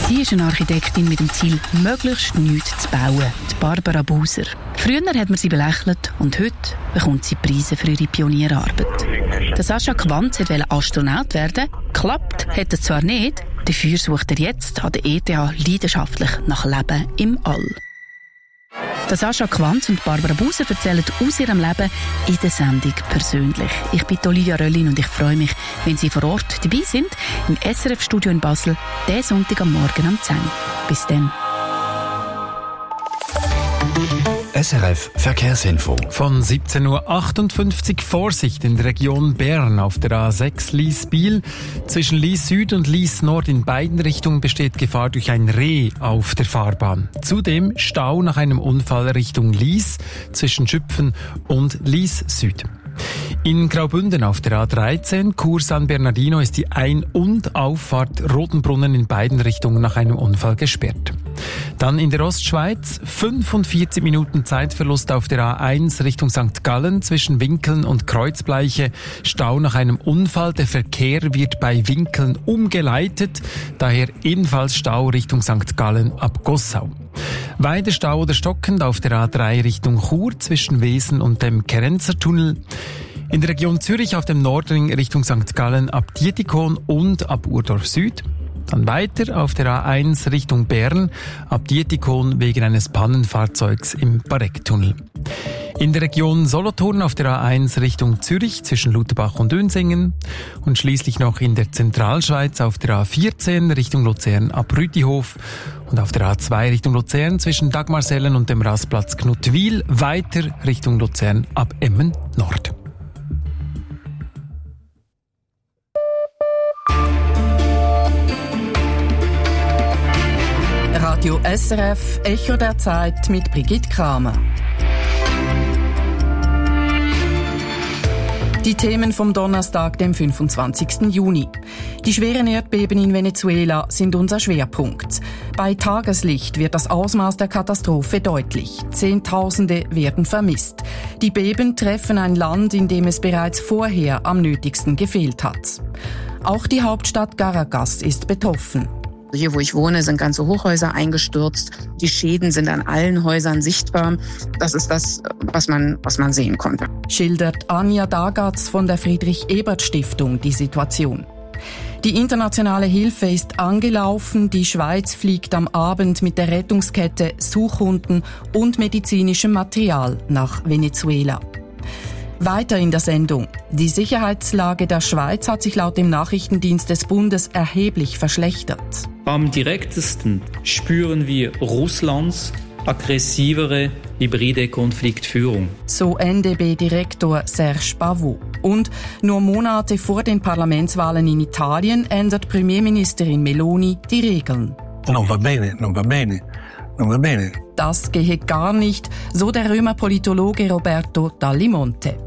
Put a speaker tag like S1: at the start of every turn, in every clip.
S1: Sie ist eine Architektin mit dem Ziel, möglichst nichts zu bauen. Die Barbara Buser. Früher hat man sie belächelt und heute bekommt sie Preise für ihre Pionierarbeit. Der Sascha Quanz wollte Astronaut werden. Klappt hat es zwar nicht, dafür sucht er jetzt an der ETH leidenschaftlich nach Leben im All. Der Sascha Quanz und Barbara Buser erzählen aus ihrem Leben in der Sendung persönlich. Ich bin Olivia Röllin und ich freue mich, wenn Sie vor Ort dabei sind, im SRF-Studio in Basel, diesen Sonntag am Morgen um 10 Uhr. Bis dann.
S2: SRF Verkehrsinfo.
S3: Von 17.58 Uhr Vorsicht in der Region Bern auf der A6 Lies-Biel. Zwischen Lies Süd und Lies Nord in beiden Richtungen besteht Gefahr durch ein Reh auf der Fahrbahn. Zudem Stau nach einem Unfall Richtung Lies zwischen Schüpfen und Lies Süd. In Graubünden auf der A13, Chur San Bernardino, ist die Ein- und Auffahrt Rotenbrunnen in beiden Richtungen nach einem Unfall gesperrt. Dann in der Ostschweiz 45 Minuten Zeitverlust auf der A1 Richtung St. Gallen zwischen Winkeln und Kreuzbleiche. Stau nach einem Unfall. Der Verkehr wird bei Winkeln umgeleitet. Daher ebenfalls Stau Richtung St. Gallen ab Gossau. Weiter Stau oder stockend auf der A3 Richtung Chur zwischen Wesen und dem Kerenzertunnel. In der Region Zürich auf dem Nordring Richtung St. Gallen ab Dietikon und ab Urdorf Süd. Dann weiter auf der A1 Richtung Bern, ab Dietikon wegen eines Pannenfahrzeugs im Barecktunnel. In der Region Solothurn auf der A1 Richtung Zürich zwischen Lutherbach und Unsingen. Und schließlich noch in der Zentralschweiz auf der A14 Richtung Luzern ab Rütihof. Und auf der A2 Richtung Luzern zwischen Dagmarsellen und dem Rastplatz Knutwil. Weiter Richtung Luzern ab Emmen Nord.
S4: Radio SRF, Echo der Zeit mit Brigitte Kramer. Die Themen vom Donnerstag, dem 25. Juni. Die schweren Erdbeben in Venezuela sind unser Schwerpunkt. Bei Tageslicht wird das Ausmaß der Katastrophe deutlich. Zehntausende werden vermisst. Die Beben treffen ein Land, in dem es bereits vorher am nötigsten gefehlt hat. Auch die Hauptstadt Caracas ist betroffen.
S5: Hier, wo ich wohne, sind ganze Hochhäuser eingestürzt. Die Schäden sind an allen Häusern sichtbar. Das ist das, was man sehen konnte.
S4: Schildert Anja Dagatz von der Friedrich-Ebert-Stiftung die Situation. Die internationale Hilfe ist angelaufen. Die Schweiz fliegt am Abend mit der Rettungskette, Suchhunden und medizinischem Material nach Venezuela. Weiter in der Sendung. Die Sicherheitslage der Schweiz hat sich laut dem Nachrichtendienst des Bundes erheblich verschlechtert.
S6: Am direktesten spüren wir Russlands aggressivere hybride Konfliktführung.
S4: So NDB-Direktor Serge Pavot. Und nur Monate vor den Parlamentswahlen in Italien ändert Premierministerin Meloni die Regeln.
S7: Non va bene, non va bene. Non va bene.
S4: Das gehe gar nicht, so der Römer Politologe Roberto Dallimonte.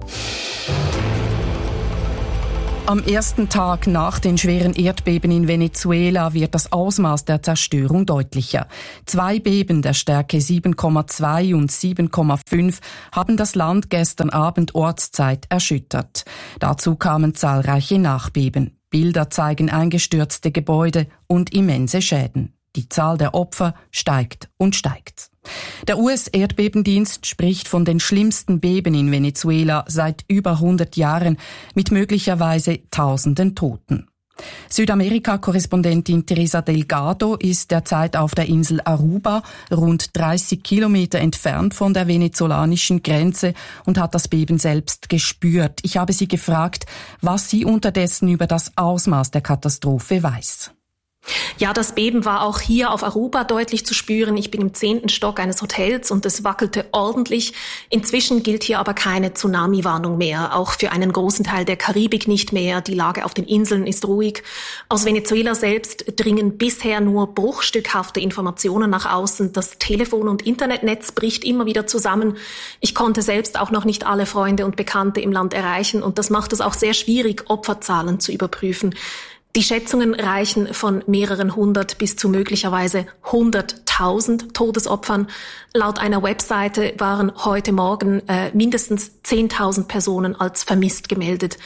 S4: Am ersten Tag nach den schweren Erdbeben in Venezuela wird das Ausmaß der Zerstörung deutlicher. 2 Beben der Stärke 7,2 und 7,5 haben das Land gestern Abend Ortszeit erschüttert. Dazu kamen zahlreiche Nachbeben. Bilder zeigen eingestürzte Gebäude und immense Schäden. Die Zahl der Opfer steigt und steigt. Der US-Erdbebendienst spricht von den schlimmsten Beben in Venezuela seit über 100 Jahren mit möglicherweise Tausenden Toten. Südamerika-Korrespondentin Teresa Delgado ist derzeit auf der Insel Aruba, rund 30 Kilometer entfernt von der venezolanischen Grenze, und hat das Beben selbst gespürt. Ich habe sie gefragt, was sie unterdessen über das Ausmaß der Katastrophe weiß.
S8: Ja, das Beben war auch hier auf Aruba deutlich zu spüren. Ich bin im 10. Stock eines Hotels und es wackelte ordentlich. Inzwischen gilt hier aber keine Tsunami-Warnung mehr, auch für einen großen Teil der Karibik nicht mehr. Die Lage auf den Inseln ist ruhig. Aus Venezuela selbst dringen bisher nur bruchstückhafte Informationen nach außen. Das Telefon- und Internetnetz bricht immer wieder zusammen. Ich konnte selbst auch noch nicht alle Freunde und Bekannte im Land erreichen und das macht es auch sehr schwierig, Opferzahlen zu überprüfen. Die Schätzungen reichen von mehreren hundert bis zu möglicherweise 100.000 Todesopfern. Laut einer Webseite waren heute Morgen mindestens 10.000 Personen als vermisst gemeldet.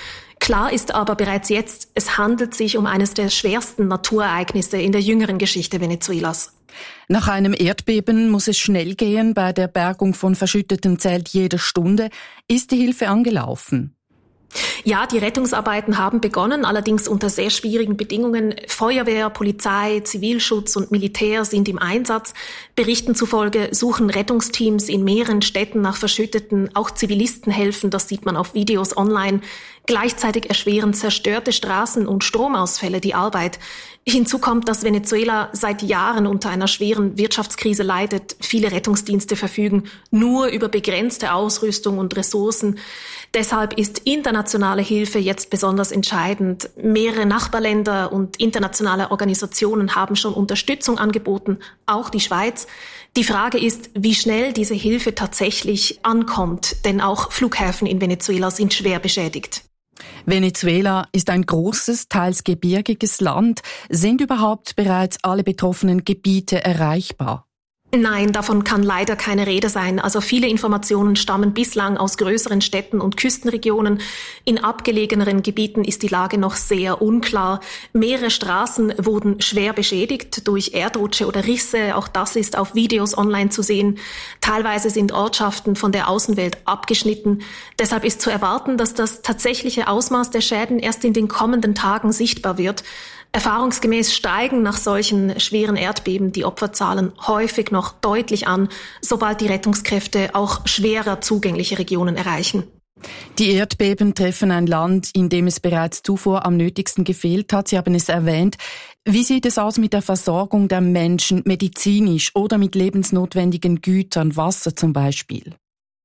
S8: Klar ist aber bereits jetzt, es handelt sich um eines der schwersten Naturereignisse in der jüngeren Geschichte Venezuelas.
S4: Nach einem Erdbeben muss es schnell gehen. Bei der Bergung von Verschütteten zählt jede Stunde. Ist die Hilfe angelaufen?
S8: Ja, die Rettungsarbeiten haben begonnen, allerdings unter sehr schwierigen Bedingungen. Feuerwehr, Polizei, Zivilschutz und Militär sind im Einsatz. Berichten zufolge suchen Rettungsteams in mehreren Städten nach Verschütteten. Auch Zivilisten helfen, das sieht man auf Videos online. Gleichzeitig erschweren zerstörte Straßen und Stromausfälle die Arbeit. Hinzu kommt, dass Venezuela seit Jahren unter einer schweren Wirtschaftskrise leidet. Viele Rettungsdienste verfügen nur über begrenzte Ausrüstung und Ressourcen. Deshalb ist internationale Hilfe jetzt besonders entscheidend. Mehrere Nachbarländer und internationale Organisationen haben schon Unterstützung angeboten, auch die Schweiz. Die Frage ist, wie schnell diese Hilfe tatsächlich ankommt, denn auch Flughäfen in Venezuela sind schwer beschädigt.
S4: Venezuela ist ein großes, teils gebirgiges Land. Sind überhaupt bereits alle betroffenen Gebiete erreichbar?
S8: Nein, davon kann leider keine Rede sein. Also viele Informationen stammen bislang aus größeren Städten und Küstenregionen. In abgelegeneren Gebieten ist die Lage noch sehr unklar. Mehrere Straßen wurden schwer beschädigt durch Erdrutsche oder Risse. Auch das ist auf Videos online zu sehen. Teilweise sind Ortschaften von der Außenwelt abgeschnitten. Deshalb ist zu erwarten, dass das tatsächliche Ausmaß der Schäden erst in den kommenden Tagen sichtbar wird. Erfahrungsgemäß steigen nach solchen schweren Erdbeben die Opferzahlen häufig noch deutlich an, sobald die Rettungskräfte auch schwerer zugängliche Regionen erreichen.
S4: Die Erdbeben treffen ein Land, in dem es bereits zuvor am nötigsten gefehlt hat. Sie haben es erwähnt. Wie sieht es aus mit der Versorgung der Menschen medizinisch oder mit lebensnotwendigen Gütern, Wasser zum Beispiel?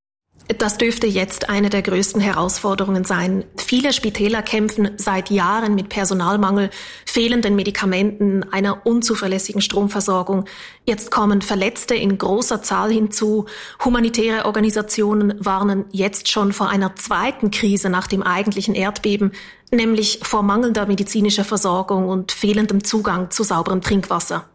S8: Das dürfte jetzt eine der größten Herausforderungen sein. Viele Spitäler kämpfen seit Jahren mit Personalmangel, fehlenden Medikamenten, einer unzuverlässigen Stromversorgung. Jetzt kommen Verletzte in großer Zahl hinzu. Humanitäre Organisationen warnen jetzt schon vor einer zweiten Krise nach dem eigentlichen Erdbeben, nämlich vor mangelnder medizinischer Versorgung und fehlendem Zugang zu sauberem Trinkwasser.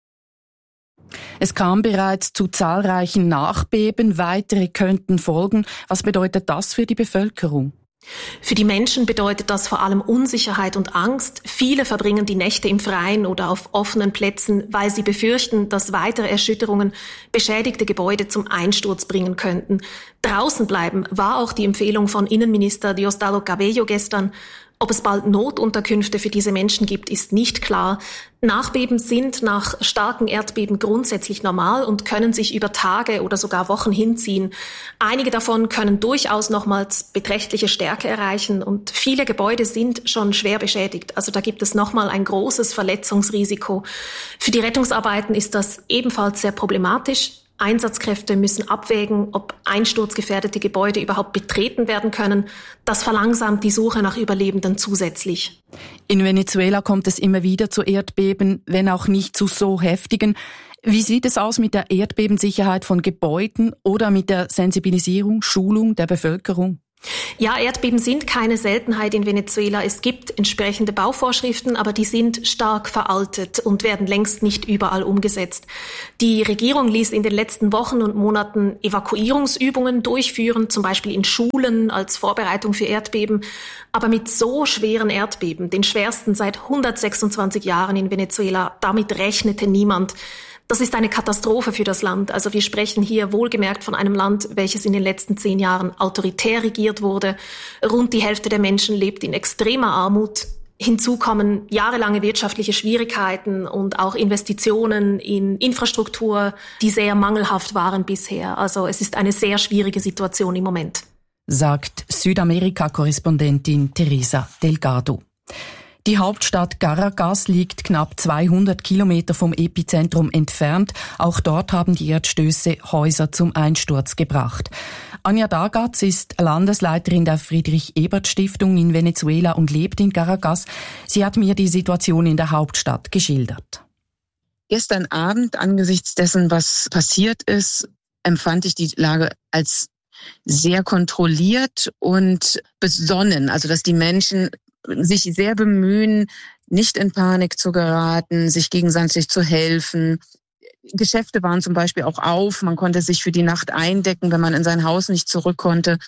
S4: Es kam bereits zu zahlreichen Nachbeben, weitere könnten folgen. Was bedeutet das für die Bevölkerung?
S8: Für die Menschen bedeutet das vor allem Unsicherheit und Angst. Viele verbringen die Nächte im Freien oder auf offenen Plätzen, weil sie befürchten, dass weitere Erschütterungen beschädigte Gebäude zum Einsturz bringen könnten. Draußen bleiben war auch die Empfehlung von Innenminister Diosdado Cabello gestern. Ob es bald Notunterkünfte für diese Menschen gibt, ist nicht klar. Nachbeben sind nach starken Erdbeben grundsätzlich normal und können sich über Tage oder sogar Wochen hinziehen. Einige davon können durchaus nochmals beträchtliche Stärke erreichen und viele Gebäude sind schon schwer beschädigt. Also da gibt es nochmal ein großes Verletzungsrisiko. Für die Rettungsarbeiten ist das ebenfalls sehr problematisch. Einsatzkräfte müssen abwägen, ob einsturzgefährdete Gebäude überhaupt betreten werden können. Das verlangsamt die Suche nach Überlebenden zusätzlich.
S4: In Venezuela kommt es immer wieder zu Erdbeben, wenn auch nicht zu so heftigen. Wie sieht es aus mit der Erdbebensicherheit von Gebäuden oder mit der Sensibilisierung, Schulung der Bevölkerung?
S8: Ja, Erdbeben sind keine Seltenheit in Venezuela. Es gibt entsprechende Bauvorschriften, aber die sind stark veraltet und werden längst nicht überall umgesetzt. Die Regierung ließ in den letzten Wochen und Monaten Evakuierungsübungen durchführen, zum Beispiel in Schulen als Vorbereitung für Erdbeben. Aber mit so schweren Erdbeben, den schwersten seit 126 Jahren in Venezuela, damit rechnete niemand. Das ist eine Katastrophe für das Land. Also wir sprechen hier wohlgemerkt von einem Land, welches in den letzten 10 Jahren autoritär regiert wurde. Rund die Hälfte der Menschen lebt in extremer Armut. Hinzu kommen jahrelange wirtschaftliche Schwierigkeiten und auch Investitionen in Infrastruktur, die sehr mangelhaft waren bisher. Also es ist eine sehr schwierige Situation im Moment.
S4: Sagt Südamerika-Korrespondentin Teresa Delgado. Die Hauptstadt Caracas liegt knapp 200 Kilometer vom Epizentrum entfernt. Auch dort haben die Erdstöße Häuser zum Einsturz gebracht. Anja Dagatz ist Landesleiterin der Friedrich-Ebert-Stiftung in Venezuela und lebt in Caracas. Sie hat mir die Situation in der Hauptstadt geschildert.
S5: Gestern Abend, angesichts dessen, was passiert ist, empfand ich die Lage als sehr kontrolliert und besonnen. Also, dass die Menschen sich sehr bemühen, nicht in Panik zu geraten, sich gegenseitig zu helfen. Geschäfte waren zum Beispiel auch auf. Man konnte sich für die Nacht eindecken, wenn man in sein Haus nicht zurück konnte.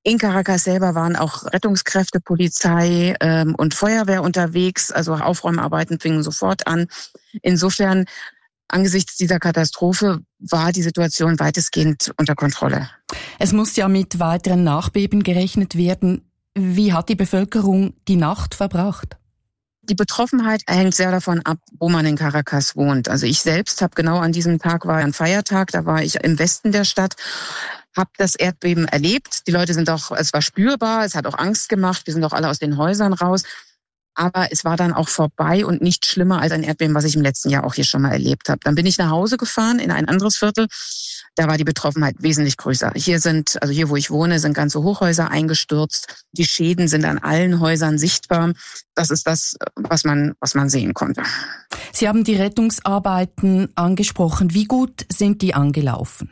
S5: In Caracas selber waren auch Rettungskräfte, Polizei und Feuerwehr unterwegs. Also Aufräumarbeiten fingen sofort an. Insofern, angesichts dieser Katastrophe war die Situation weitestgehend unter Kontrolle.
S4: Es muss ja mit weiteren Nachbeben gerechnet werden. Wie hat die Bevölkerung die Nacht verbracht?
S5: Die Betroffenheit hängt sehr davon ab, wo man in Caracas wohnt. Also ich selbst habe genau an diesem Tag, war ein Feiertag, da war ich im Westen der Stadt, habe das Erdbeben erlebt. Die Leute es war spürbar, es hat auch Angst gemacht, wir sind auch alle aus den Häusern raus. Aber es war dann auch vorbei und nicht schlimmer als ein Erdbeben, was ich im letzten Jahr auch hier schon mal erlebt habe. Dann bin ich nach Hause gefahren in ein anderes Viertel. Da war die Betroffenheit wesentlich größer. Hier, wo ich wohne, sind ganze Hochhäuser eingestürzt. Die Schäden sind an allen Häusern sichtbar. Das ist das, was man sehen konnte.
S4: Sie haben die Rettungsarbeiten angesprochen. Wie gut sind die angelaufen?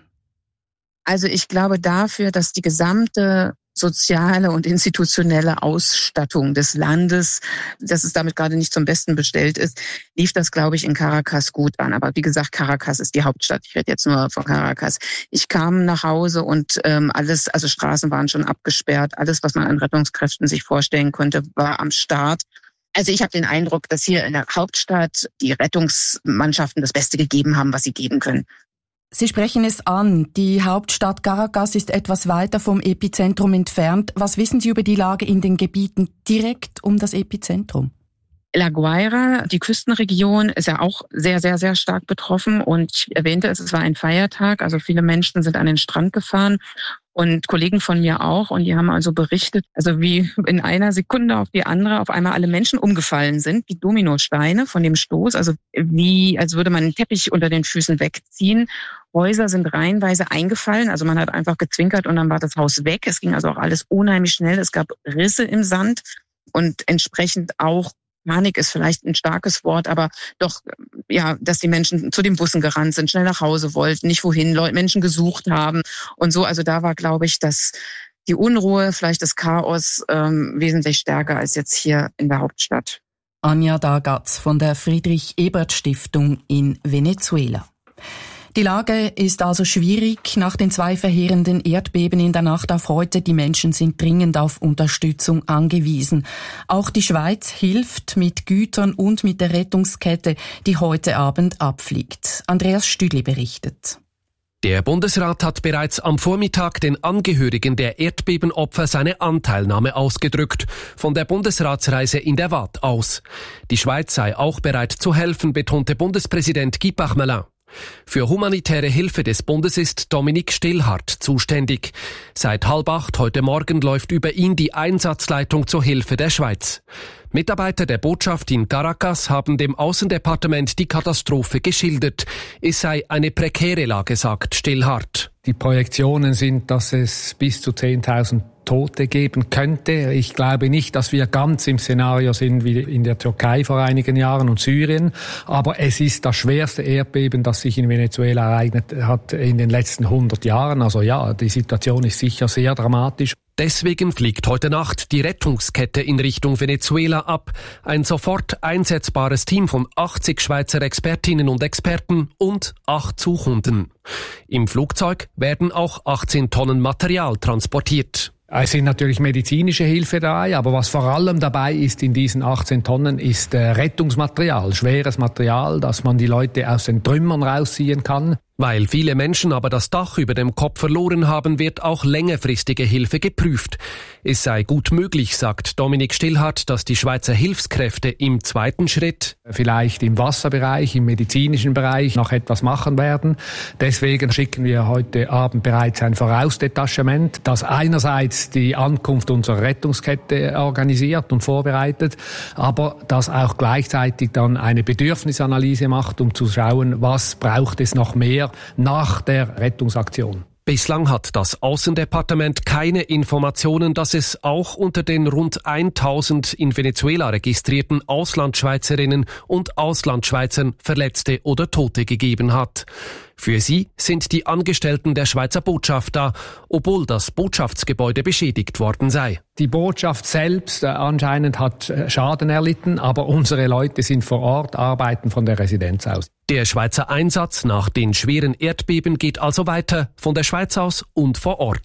S5: Also ich glaube dafür, dass die gesamte soziale und institutionelle Ausstattung des Landes, dass es damit gerade nicht zum Besten bestellt ist, lief das, glaube ich, in Caracas gut an. Aber wie gesagt, Caracas ist die Hauptstadt. Ich rede jetzt nur von Caracas. Ich kam nach Hause und Straßen waren schon abgesperrt. Alles, was man an Rettungskräften sich vorstellen konnte, war am Start. Also ich habe den Eindruck, dass hier in der Hauptstadt die Rettungsmannschaften das Beste gegeben haben, was sie geben können.
S4: Sie sprechen es an. Die Hauptstadt Caracas ist etwas weiter vom Epizentrum entfernt. Was wissen Sie über die Lage in den Gebieten direkt um das Epizentrum?
S5: La Guaira, die Küstenregion, ist ja auch sehr, sehr, sehr stark betroffen. Und ich erwähnte es war ein Feiertag. Also viele Menschen sind an den Strand gefahren und Kollegen von mir auch. Und die haben also berichtet, also wie in einer Sekunde auf die andere auf einmal alle Menschen umgefallen sind, wie Dominosteine von dem Stoß. Also wie, als würde man einen Teppich unter den Füßen wegziehen. Häuser sind reihenweise eingefallen. Also man hat einfach gezwinkert und dann war das Haus weg. Es ging also auch alles unheimlich schnell. Es gab Risse im Sand und entsprechend auch Panik ist vielleicht ein starkes Wort, aber doch, ja, dass die Menschen zu den Bussen gerannt sind, schnell nach Hause wollten, nicht wohin, Menschen gesucht haben und so. Also da war, glaube ich, dass die Unruhe, vielleicht das Chaos wesentlich stärker als jetzt hier in der Hauptstadt.
S4: Anja Dagatz von der Friedrich-Ebert-Stiftung in Venezuela. Die Lage ist also schwierig nach den 2 verheerenden Erdbeben in der Nacht auf heute. Die Menschen sind dringend auf Unterstützung angewiesen. Auch die Schweiz hilft mit Gütern und mit der Rettungskette, die heute Abend abfliegt. Andreas Stüdli berichtet.
S9: Der Bundesrat hat bereits am Vormittag den Angehörigen der Erdbebenopfer seine Anteilnahme ausgedrückt, von der Bundesratsreise in der Waadt aus. Die Schweiz sei auch bereit zu helfen, betonte Bundespräsident Guy Parmelin. Für humanitäre Hilfe des Bundes ist Dominik Stillhardt zuständig. Seit 7:30 heute Morgen läuft über ihn die Einsatzleitung zur Hilfe der Schweiz. Mitarbeiter der Botschaft in Caracas haben dem Außendepartement die Katastrophe geschildert. Es sei eine prekäre Lage, sagt Stillhardt.
S10: Die Projektionen sind, dass es bis zu 10.000 Tote geben könnte. Ich glaube nicht, dass wir ganz im Szenario sind wie in der Türkei vor einigen Jahren und Syrien. Aber es ist das schwerste Erdbeben, das sich in Venezuela ereignet hat in den letzten 100 Jahren. Also ja, die Situation ist sicher sehr dramatisch.
S9: Deswegen fliegt heute Nacht die Rettungskette in Richtung Venezuela ab. Ein sofort einsetzbares Team von 80 Schweizer Expertinnen und Experten und 8 Suchhunden. Im Flugzeug werden auch 18 Tonnen Material transportiert.
S10: Es sind natürlich medizinische Hilfe dabei, aber was vor allem dabei ist in diesen 18 Tonnen ist Rettungsmaterial, schweres Material, dass man die Leute aus den Trümmern rausziehen kann.
S9: Weil viele Menschen aber das Dach über dem Kopf verloren haben, wird auch längerfristige Hilfe geprüft. Es sei gut möglich, sagt Dominik Stillhardt, dass die Schweizer Hilfskräfte im zweiten Schritt
S10: vielleicht im Wasserbereich, im medizinischen Bereich noch etwas machen werden. Deswegen schicken wir heute Abend bereits ein Vorausdetachement, das einerseits die Ankunft unserer Rettungskette organisiert und vorbereitet, aber das auch gleichzeitig dann eine Bedürfnisanalyse macht, um zu schauen, was braucht es noch mehr nach der Rettungsaktion.
S9: Bislang hat das Außendepartement keine Informationen, dass es auch unter den rund 1000 in Venezuela registrierten Auslandschweizerinnen und Auslandschweizern Verletzte oder Tote gegeben hat. Für sie sind die Angestellten der Schweizer Botschaft da, obwohl das Botschaftsgebäude beschädigt worden sei.
S10: Die Botschaft selbst anscheinend hat Schaden erlitten, aber unsere Leute sind vor Ort, arbeiten von der Residenz aus.
S9: Der Schweizer Einsatz nach den schweren Erdbeben geht also weiter, von der Schweiz aus und vor Ort.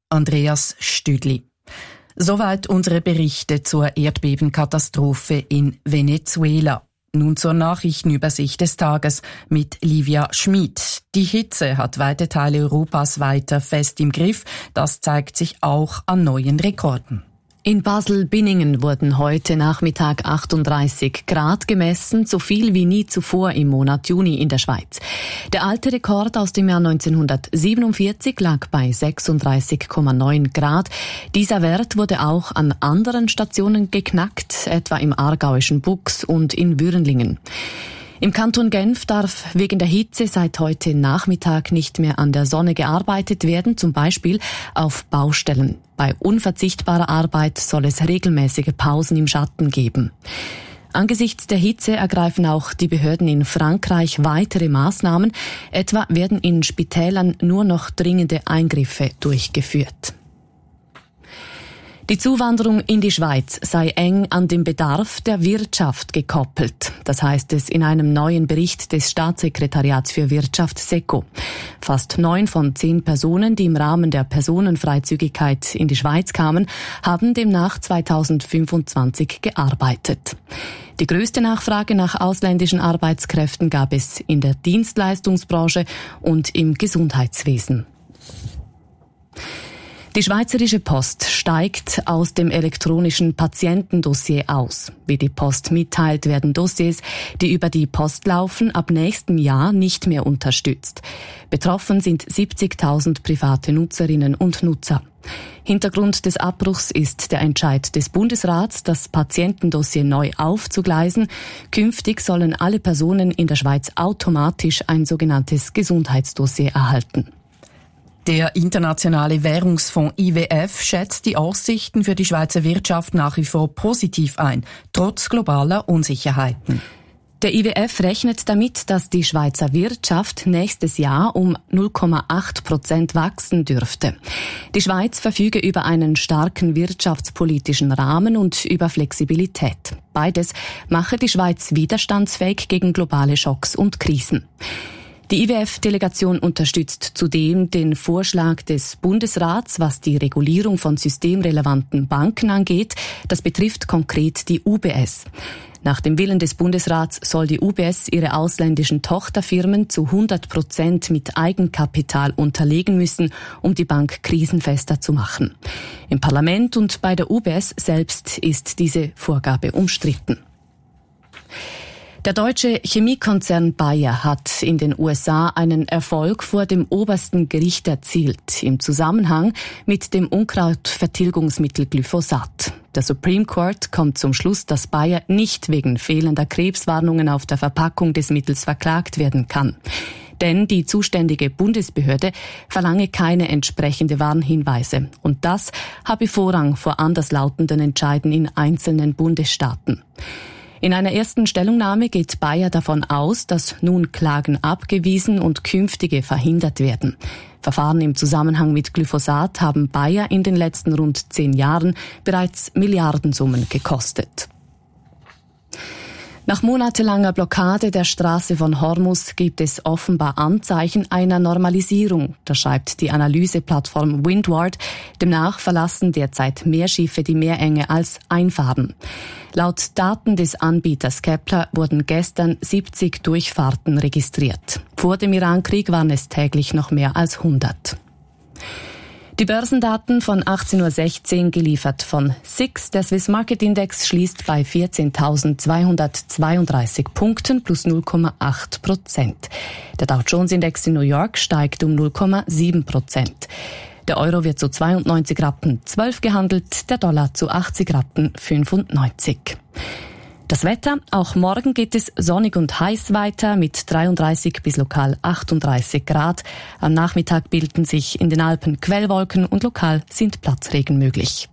S4: Andreas Stüdli. Soweit unsere Berichte zur Erdbebenkatastrophe in Venezuela. Nun zur Nachrichtenübersicht des Tages mit Livia Schmid. Die Hitze hat weite Teile Europas weiter fest im Griff. Das zeigt sich auch an neuen Rekorden.
S1: In Basel-Binningen wurden heute Nachmittag 38 Grad gemessen, so viel wie nie zuvor im Monat Juni in der Schweiz. Der alte Rekord aus dem Jahr 1947 lag bei 36,9 Grad. Dieser Wert wurde auch an anderen Stationen geknackt, etwa im aargauischen Buchs und in Würenlingen. Im Kanton Genf darf wegen der Hitze seit heute Nachmittag nicht mehr an der Sonne gearbeitet werden, zum Beispiel auf Baustellen. Bei unverzichtbarer Arbeit soll es regelmäßige Pausen im Schatten geben. Angesichts der Hitze ergreifen auch die Behörden in Frankreich weitere Maßnahmen. Etwa werden in Spitälern nur noch dringende Eingriffe durchgeführt. Die Zuwanderung in die Schweiz sei eng an den Bedarf der Wirtschaft gekoppelt. Das heißt es in einem neuen Bericht des Staatssekretariats für Wirtschaft SECO. Fast 9 von 10 Personen, die im Rahmen der Personenfreizügigkeit in die Schweiz kamen, haben demnach 2025 gearbeitet. Die größte Nachfrage nach ausländischen Arbeitskräften gab es in der Dienstleistungsbranche und im Gesundheitswesen. Die Schweizerische Post steigt aus dem elektronischen Patientendossier aus. Wie die Post mitteilt, werden Dossiers, die über die Post laufen, ab nächsten Jahr nicht mehr unterstützt. Betroffen sind 70.000 private Nutzerinnen und Nutzer. Hintergrund des Abbruchs ist der Entscheid des Bundesrats, das Patientendossier neu aufzugleisen. Künftig sollen alle Personen in der Schweiz automatisch ein sogenanntes Gesundheitsdossier erhalten.
S4: Der Internationale Währungsfonds IWF schätzt die Aussichten für die Schweizer Wirtschaft nach wie vor positiv ein, trotz globaler Unsicherheiten.
S1: Der IWF rechnet damit, dass die Schweizer Wirtschaft nächstes Jahr um 0,8% wachsen dürfte. Die Schweiz verfüge über einen starken wirtschaftspolitischen Rahmen und über Flexibilität. Beides mache die Schweiz widerstandsfähig gegen globale Schocks und Krisen. Die IWF-Delegation unterstützt zudem den Vorschlag des Bundesrats, was die Regulierung von systemrelevanten Banken angeht. Das betrifft konkret die UBS. Nach dem Willen des Bundesrats soll die UBS ihre ausländischen Tochterfirmen zu 100% mit Eigenkapital unterlegen müssen, um die Bank krisenfester zu machen. Im Parlament und bei der UBS selbst ist diese Vorgabe umstritten. Der deutsche Chemiekonzern Bayer hat in den USA einen Erfolg vor dem obersten Gericht erzielt, im Zusammenhang mit dem Unkrautvertilgungsmittel Glyphosat. Der Supreme Court kommt zum Schluss, dass Bayer nicht wegen fehlender Krebswarnungen auf der Verpackung des Mittels verklagt werden kann. Denn die zuständige Bundesbehörde verlange keine entsprechende Warnhinweise. Und das habe Vorrang vor anderslautenden Entscheiden in einzelnen Bundesstaaten. In einer ersten Stellungnahme geht Bayer davon aus, dass nun Klagen abgewiesen und künftige verhindert werden. Verfahren im Zusammenhang mit Glyphosat haben Bayer in den letzten rund 10 Jahren bereits Milliardensummen gekostet. Nach monatelanger Blockade der Straße von Hormuz gibt es offenbar Anzeichen einer Normalisierung, das schreibt die Analyseplattform Windward. Demnach verlassen derzeit mehr Schiffe die Meerenge als einfahren. Laut Daten des Anbieters Kepler wurden gestern 70 Durchfahrten registriert. Vor dem Irankrieg waren es täglich noch mehr als 100. Die Börsendaten von 18.16 Uhr geliefert von SIX. Der Swiss Market Index schließt bei 14.232 Punkten plus 0,8%. Der Dow Jones Index in New York steigt um 0,7%. Der Euro wird zu 92 Rappen 12 gehandelt, der Dollar zu 80 Rappen 95. Das Wetter, auch morgen geht es sonnig und heiß weiter mit 33 bis lokal 38 Grad. Am Nachmittag bilden sich in den Alpen Quellwolken und lokal sind Platzregen möglich.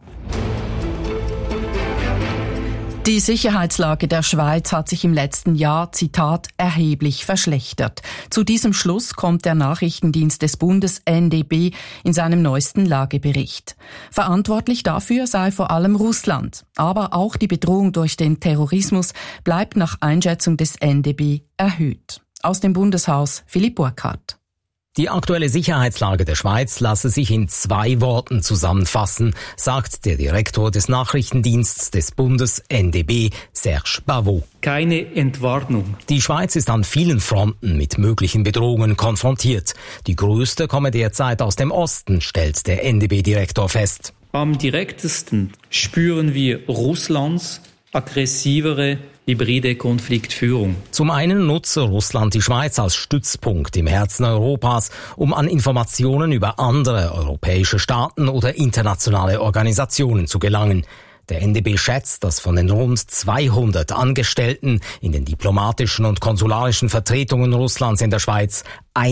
S4: Die Sicherheitslage der Schweiz hat sich im letzten Jahr, Zitat, erheblich verschlechtert. Zu diesem Schluss kommt der Nachrichtendienst des Bundes NDB in seinem neuesten Lagebericht. Verantwortlich dafür sei vor allem Russland. Aber auch die Bedrohung durch den Terrorismus bleibt nach Einschätzung des NDB erhöht. Aus dem Bundeshaus Philipp Burkhardt.
S11: Die aktuelle Sicherheitslage der Schweiz lasse sich in 2 Worten zusammenfassen, sagt der Direktor des Nachrichtendienstes des Bundes NDB, Serge Bavot.
S6: Keine Entwarnung.
S11: Die Schweiz ist an vielen Fronten mit möglichen Bedrohungen konfrontiert. Die größte komme derzeit aus dem Osten, stellt der NDB-Direktor fest.
S6: Am direktesten spüren wir Russlands aggressivere hybride Konfliktführung.
S11: Zum einen nutze Russland die Schweiz als Stützpunkt im Herzen Europas, um an Informationen über andere europäische Staaten oder internationale Organisationen zu gelangen. Der NDB schätzt, dass von den rund 200 Angestellten in den diplomatischen und konsularischen Vertretungen Russlands in der Schweiz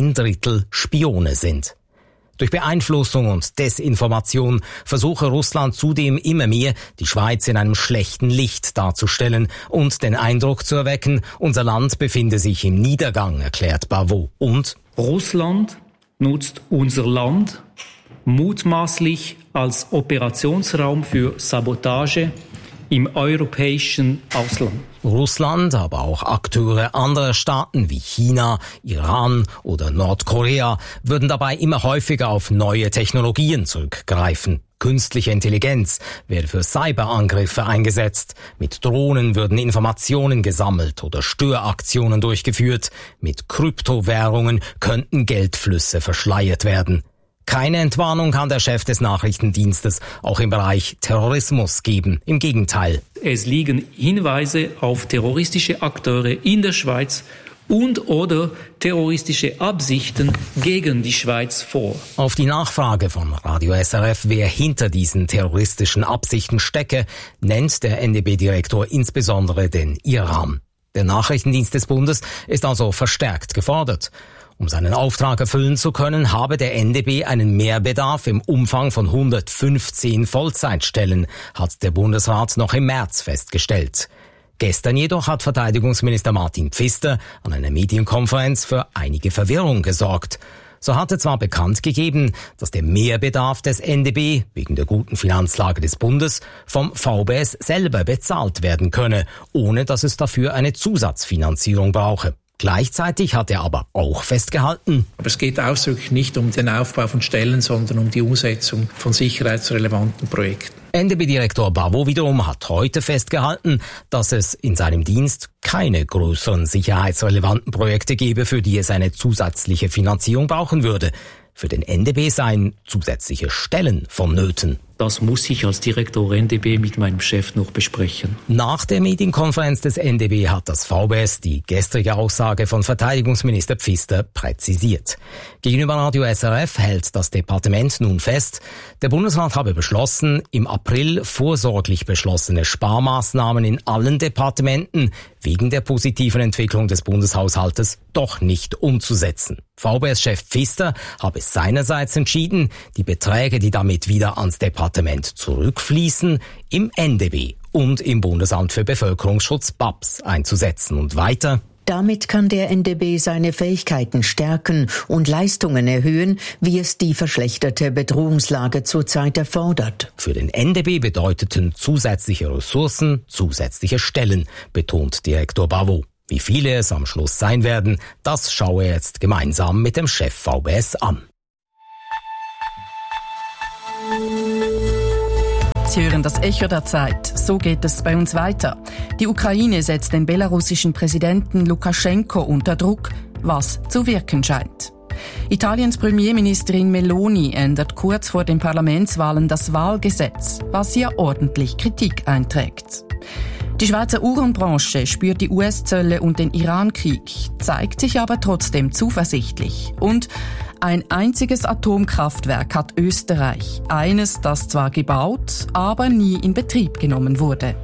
S11: 1/3 Spione sind. Durch Beeinflussung und Desinformation versuche Russland zudem immer mehr, die Schweiz in einem schlechten Licht darzustellen und den Eindruck zu erwecken, unser Land befinde sich im Niedergang, erklärt Bavot. Und
S6: Russland nutzt unser Land mutmaßlich als Operationsraum für Sabotage im europäischen Ausland.
S11: Russland, aber auch Akteure anderer Staaten wie China, Iran oder Nordkorea würden dabei immer häufiger auf neue Technologien zurückgreifen. Künstliche Intelligenz werde für Cyberangriffe eingesetzt. Mit Drohnen würden Informationen gesammelt oder Störaktionen durchgeführt. Mit Kryptowährungen könnten Geldflüsse verschleiert werden. Keine Entwarnung kann der Chef des Nachrichtendienstes auch im Bereich Terrorismus geben. Im Gegenteil.
S6: Es liegen Hinweise auf terroristische Akteure in der Schweiz und/oder terroristische Absichten gegen die Schweiz vor.
S11: Auf die Nachfrage von Radio SRF, wer hinter diesen terroristischen Absichten stecke, nennt der NDB-Direktor insbesondere den Iran. Der Nachrichtendienst des Bundes ist also verstärkt gefordert. Um seinen Auftrag erfüllen zu können, habe der NDB einen Mehrbedarf im Umfang von 115 Vollzeitstellen, hat der Bundesrat noch im März festgestellt. Gestern jedoch hat Verteidigungsminister Martin Pfister an einer Medienkonferenz für einige Verwirrung gesorgt. So hatte zwar bekannt gegeben, dass der Mehrbedarf des NDB wegen der guten Finanzlage des Bundes vom VBS selber bezahlt werden könne, ohne dass es dafür eine Zusatzfinanzierung brauche. Gleichzeitig hat er aber auch festgehalten:
S12: Aber es geht ausdrücklich nicht um den Aufbau von Stellen, sondern um die Umsetzung von sicherheitsrelevanten Projekten.
S11: NDB-Direktor Bavot wiederum hat heute festgehalten, dass es in seinem Dienst keine größeren sicherheitsrelevanten Projekte gebe, für die es eine zusätzliche Finanzierung brauchen würde. Für den NDB seien zusätzliche Stellen vonnöten.
S6: Das muss ich als Direktor NDB mit meinem Chef noch besprechen.
S11: Nach der Medienkonferenz des NDB hat das VBS die gestrige Aussage von Verteidigungsminister Pfister präzisiert. Gegenüber Radio SRF hält das Departement nun fest, der Bundesrat habe beschlossen, im April vorsorglich beschlossene Sparmaßnahmen in allen Departementen wegen der positiven Entwicklung des Bundeshaushaltes doch nicht umzusetzen. VBS-Chef Pfister habe seinerseits entschieden, die Beträge, die damit wieder ans Departement zurückfließen, im NDB und im Bundesamt für Bevölkerungsschutz BABS einzusetzen. Und weiter:
S13: Damit kann der NDB seine Fähigkeiten stärken und Leistungen erhöhen, wie es die verschlechterte Bedrohungslage zurzeit erfordert.
S11: Für den NDB bedeuteten zusätzliche Ressourcen zusätzliche Stellen, betont Direktor Bavot. Wie viele es am Schluss sein werden, das schaue er jetzt gemeinsam mit dem Chef VBS an.
S4: Sie hören das Echo der Zeit. So geht es bei uns weiter. Die Ukraine setzt den belarussischen Präsidenten Lukaschenko unter Druck, was zu wirken scheint. Italiens Premierministerin Meloni ändert kurz vor den Parlamentswahlen das Wahlgesetz, was ihr ordentlich Kritik einträgt. Die Schweizer Uhrenbranche spürt die US-Zölle und den Iran-Krieg, zeigt sich aber trotzdem zuversichtlich. Und ein einziges Atomkraftwerk hat Österreich. Eines, das zwar gebaut, aber nie in Betrieb genommen wurde.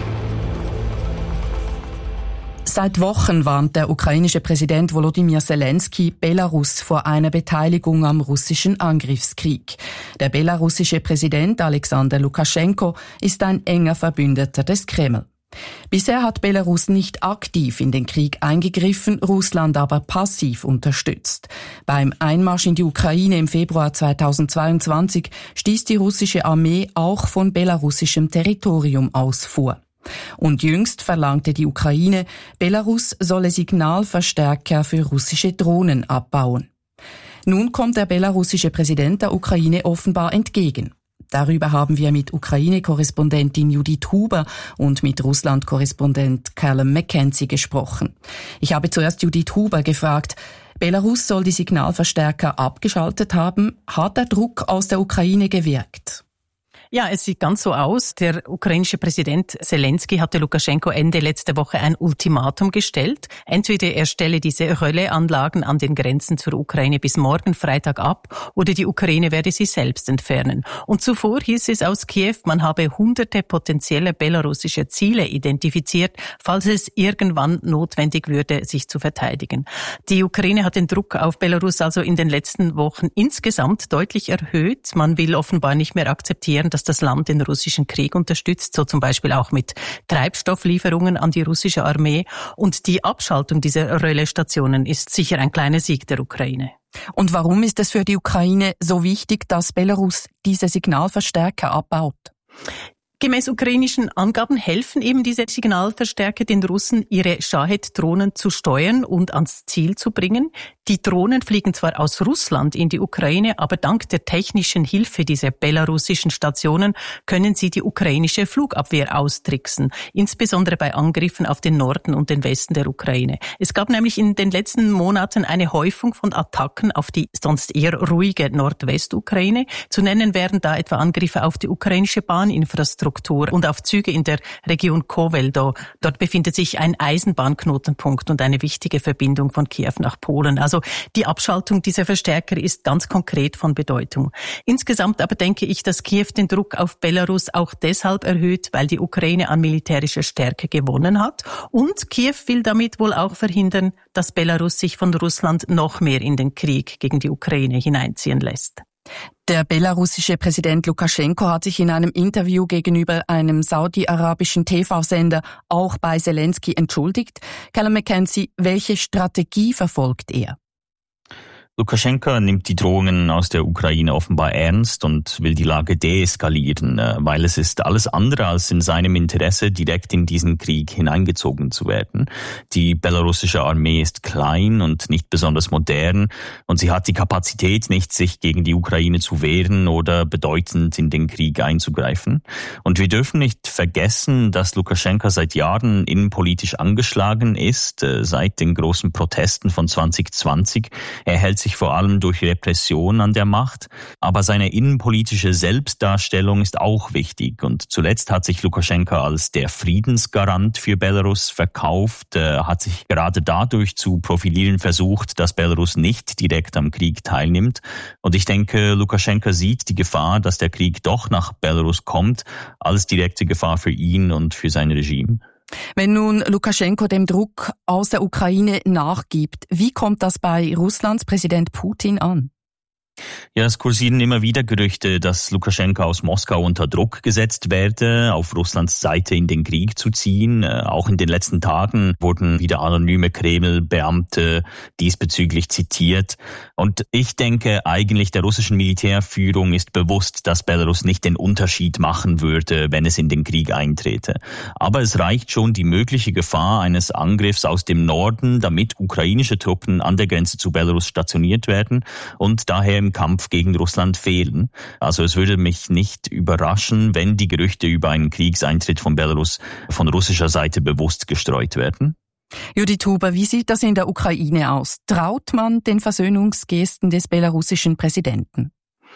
S4: Seit Wochen warnt der ukrainische Präsident Volodymyr Zelensky Belarus vor einer Beteiligung am russischen Angriffskrieg. Der belarussische Präsident Alexander Lukaschenko ist ein enger Verbündeter des Kreml. Bisher hat Belarus nicht aktiv in den Krieg eingegriffen, Russland aber passiv unterstützt. Beim Einmarsch in die Ukraine im Februar 2022 stieß die russische Armee auch von belarussischem Territorium aus vor. Und jüngst verlangte die Ukraine, Belarus solle Signalverstärker für russische Drohnen abbauen. Nun kommt der belarussische Präsident der Ukraine offenbar entgegen. Darüber haben wir mit Ukraine-Korrespondentin Judith Huber und mit Russland-Korrespondent Callum Mackenzie gesprochen. Ich habe zuerst Judith Huber gefragt, Belarus soll die Signalverstärker abgeschaltet haben. Hat der Druck aus der Ukraine gewirkt?
S14: Ja, es sieht ganz so aus. Der ukrainische Präsident Zelensky hatte Lukaschenko Ende letzte Woche ein Ultimatum gestellt. Entweder er stelle diese Relaisanlagen an den Grenzen zur Ukraine bis morgen Freitag ab oder die Ukraine werde sie selbst entfernen. Und zuvor hieß es aus Kiew, man habe hunderte potenzielle belarussische Ziele identifiziert, falls es irgendwann notwendig würde, sich zu verteidigen. Die Ukraine hat den Druck auf Belarus also in den letzten Wochen insgesamt deutlich erhöht. Man will offenbar nicht mehr akzeptieren, dass das Land den russischen Krieg unterstützt, so zum Beispiel auch mit Treibstofflieferungen an die russische Armee. Und die Abschaltung dieser Relaisstationen ist sicher ein kleiner Sieg der Ukraine.
S4: Und warum ist es für die Ukraine so wichtig, dass Belarus diese Signalverstärker abbaut?
S14: Gemäß ukrainischen Angaben helfen eben diese Signalverstärker den Russen, ihre Shahed-Drohnen zu steuern und ans Ziel zu bringen. Die Drohnen fliegen zwar aus Russland in die Ukraine, aber dank der technischen Hilfe dieser belarussischen Stationen können sie die ukrainische Flugabwehr austricksen, insbesondere bei Angriffen auf den Norden und den Westen der Ukraine. Es gab nämlich in den letzten Monaten eine Häufung von Attacken auf die sonst eher ruhige Nordwestukraine. Zu nennen wären da etwa Angriffe auf die ukrainische Bahninfrastruktur und auf Züge in der Region Kowel. Dort befindet sich ein Eisenbahnknotenpunkt und eine wichtige Verbindung von Kiew nach Polen. Also die Abschaltung dieser Verstärker ist ganz konkret von Bedeutung. Insgesamt aber denke ich, dass Kiew den Druck auf Belarus auch deshalb erhöht, weil die Ukraine an militärischer Stärke gewonnen hat. Und Kiew will damit wohl auch verhindern, dass Belarus sich von Russland noch mehr in den Krieg gegen die Ukraine hineinziehen lässt.
S4: Der belarussische Präsident Lukaschenko hat sich in einem Interview gegenüber einem saudi-arabischen TV-Sender auch bei Zelensky entschuldigt. Callum Mackenzie, welche Strategie verfolgt er?
S15: Lukaschenko nimmt die Drohungen aus der Ukraine offenbar ernst und will die Lage deeskalieren, weil es ist alles andere als in seinem Interesse, direkt in diesen Krieg hineingezogen zu werden. Die belarussische Armee ist klein und nicht besonders modern und sie hat die Kapazität nicht, sich gegen die Ukraine zu wehren oder bedeutend in den Krieg einzugreifen. Und wir dürfen nicht vergessen, dass Lukaschenko seit Jahren innenpolitisch angeschlagen ist, seit den großen Protesten von 2020. Er hält sich vor allem durch Repression an der Macht, aber seine innenpolitische Selbstdarstellung ist auch wichtig und zuletzt hat sich Lukaschenko als der Friedensgarant für Belarus verkauft, hat sich gerade dadurch zu profilieren versucht, dass Belarus nicht direkt am Krieg teilnimmt und ich denke, Lukaschenko sieht die Gefahr, dass der Krieg doch nach Belarus kommt, als direkte Gefahr für ihn und für sein Regime.
S4: Wenn nun Lukaschenko dem Druck aus der Ukraine nachgibt, wie kommt das bei Russlands Präsident Putin an?
S15: Ja, es kursieren immer wieder Gerüchte, dass Lukaschenko aus Moskau unter Druck gesetzt werde, auf Russlands Seite in den Krieg zu ziehen. Auch in den letzten Tagen wurden wieder anonyme Kreml-Beamte diesbezüglich zitiert. Und ich denke eigentlich, der russischen Militärführung ist bewusst, dass Belarus nicht den Unterschied machen würde, wenn es in den Krieg eintrete. Aber es reicht schon die mögliche Gefahr eines Angriffs aus dem Norden, damit ukrainische Truppen an der Grenze zu Belarus stationiert werden und daher im Kampf gegen Russland fehlen. Also es würde mich nicht überraschen, wenn die Gerüchte über einen Kriegseintritt von Belarus von russischer Seite bewusst gestreut werden.
S4: Judith Huber, wie sieht das in der Ukraine aus? Traut man den Versöhnungsgesten des belarussischen Präsidenten?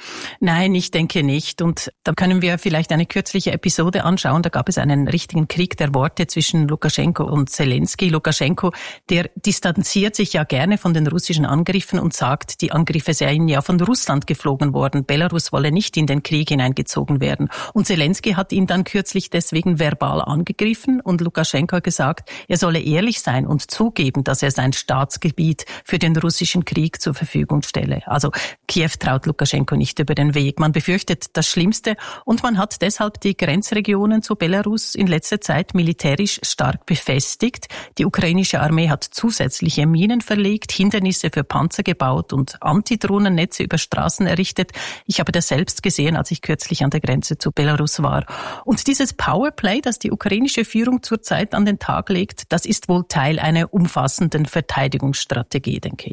S14: Nein, ich denke nicht. Und da können wir vielleicht eine kürzliche Episode anschauen. Da gab es einen richtigen Krieg der Worte zwischen Lukaschenko und Zelensky. Lukaschenko, der distanziert sich ja gerne von den russischen Angriffen und sagt, die Angriffe seien ja von Russland geflogen worden. Belarus wolle nicht in den Krieg hineingezogen werden. Und Zelensky hat ihn dann kürzlich deswegen verbal angegriffen und Lukaschenko hat gesagt, er solle ehrlich sein und zugeben, dass er sein Staatsgebiet für den russischen Krieg zur Verfügung stelle. Also Kiew traut Lukaschenko nicht über den Weg. Man befürchtet das Schlimmste und man hat deshalb die Grenzregionen zu Belarus in letzter Zeit militärisch stark befestigt. Die ukrainische Armee hat zusätzliche Minen verlegt, Hindernisse für Panzer gebaut und Antidrohnennetze über Straßen errichtet. Ich habe das selbst gesehen, als ich kürzlich an der Grenze zu Belarus war. Und dieses Powerplay, das die ukrainische Führung zurzeit an den Tag legt, das ist wohl Teil einer umfassenden Verteidigungsstrategie, denke ich.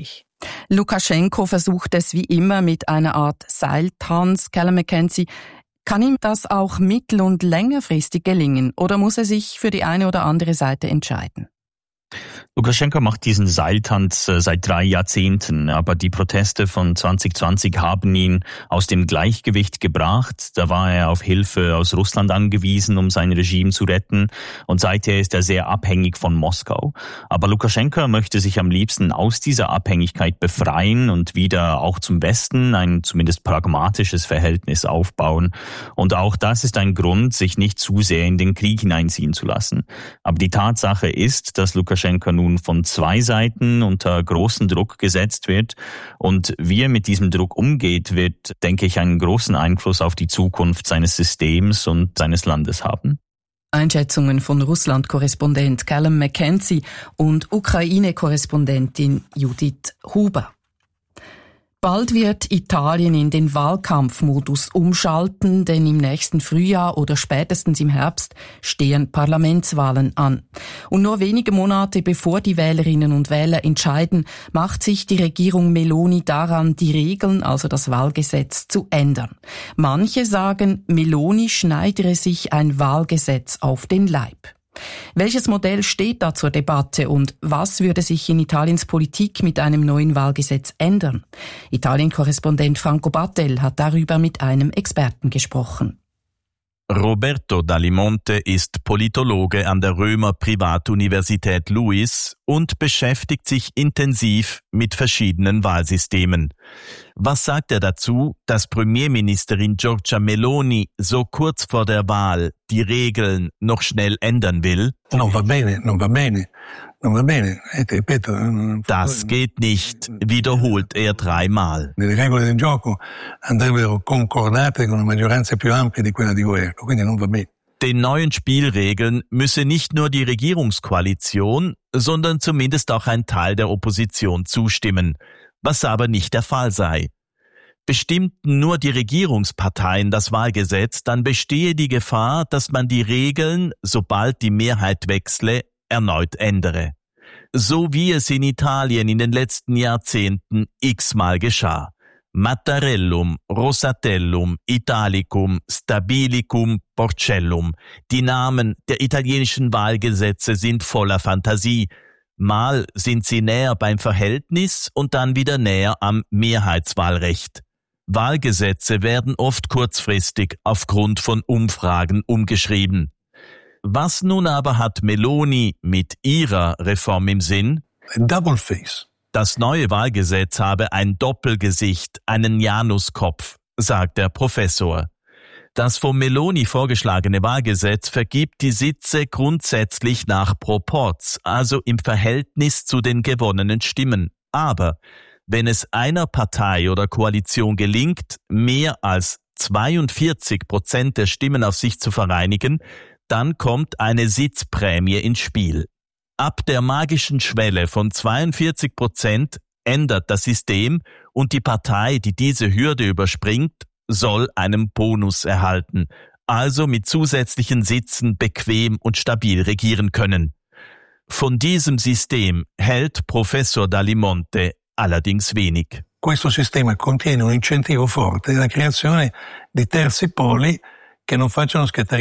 S4: Lukaschenko versucht es wie immer mit einer Art Seiltanz. Callum McKenzie, kann ihm das auch mittel- und längerfristig gelingen oder muss er sich für die eine oder andere Seite entscheiden?
S15: Lukaschenko macht diesen Seiltanz seit 3 Jahrzehnten, aber die Proteste von 2020 haben ihn aus dem Gleichgewicht gebracht. Da war er auf Hilfe aus Russland angewiesen, um sein Regime zu retten, und seither ist er sehr abhängig von Moskau. Aber Lukaschenko möchte sich am liebsten aus dieser Abhängigkeit befreien und wieder auch zum Westen ein zumindest pragmatisches Verhältnis aufbauen. Und auch das ist ein Grund, sich nicht zu sehr in den Krieg hineinziehen zu lassen. Aber die Tatsache ist, dass Lukaschenko nun von 2 Seiten unter großen Druck gesetzt wird. Und wie er mit diesem Druck umgeht, wird, denke ich, einen großen Einfluss auf die Zukunft seines Systems und seines Landes haben.
S4: Einschätzungen von Russland-Korrespondent Callum McKenzie und Ukraine-Korrespondentin Judith Huber. Bald wird Italien in den Wahlkampfmodus umschalten, denn im nächsten Frühjahr oder spätestens im Herbst stehen Parlamentswahlen an. Und nur wenige Monate bevor die Wählerinnen und Wähler entscheiden, macht sich die Regierung Meloni daran, die Regeln, also das Wahlgesetz, zu ändern. Manche sagen, Meloni schneidere sich ein Wahlgesetz auf den Leib. Welches Modell steht da zur Debatte und was würde sich in Italiens Politik mit einem neuen Wahlgesetz ändern? Italien-Korrespondent Franco Battel hat darüber mit einem Experten gesprochen.
S16: Roberto Dalimonte ist Politologe an der Römer Privatuniversität Luis und beschäftigt sich intensiv mit verschiedenen Wahlsystemen. Was sagt er dazu, dass Premierministerin Giorgia Meloni so kurz vor der Wahl die Regeln noch schnell ändern will?
S7: Non va bene.
S16: Das geht nicht, wiederholt er 3-mal.
S7: Le regole del gioco andrebbero concordate con una maggioranza più ampia di quella di governo, quindi non va bene.
S16: Den neuen Spielregeln müsse nicht nur die Regierungskoalition, sondern zumindest auch ein Teil der Opposition zustimmen, was aber nicht der Fall sei. Bestimmten nur die Regierungsparteien das Wahlgesetz, dann bestehe die Gefahr, dass man die Regeln, sobald die Mehrheit wechsle, erneut ändere. So wie es in Italien in den letzten Jahrzehnten x-mal geschah. Mattarellum, Rosatellum, Italicum, Stabilicum, Porcellum. Die Namen der italienischen Wahlgesetze sind voller Fantasie. Mal sind sie näher beim Verhältnis und dann wieder näher am Mehrheitswahlrecht. Wahlgesetze werden oft kurzfristig aufgrund von Umfragen umgeschrieben. Was nun aber hat Meloni mit ihrer Reform im Sinn?
S7: Double face.
S16: Das neue Wahlgesetz habe ein Doppelgesicht, einen Januskopf, sagt der Professor. Das von Meloni vorgeschlagene Wahlgesetz vergibt die Sitze grundsätzlich nach Proporz, also im Verhältnis zu den gewonnenen Stimmen. Aber wenn es einer Partei oder Koalition gelingt, mehr als 42% der Stimmen auf sich zu vereinigen, dann kommt eine Sitzprämie ins Spiel. Ab der magischen Schwelle von 42% ändert das System und die Partei, die diese Hürde überspringt, soll einen Bonus erhalten, also mit zusätzlichen Sitzen bequem und stabil regieren können. Von diesem System hält Professor Dalimonte allerdings wenig.
S7: Questo sistema contiene un incentivo forte della creazione di terzi poli che non facciano scattare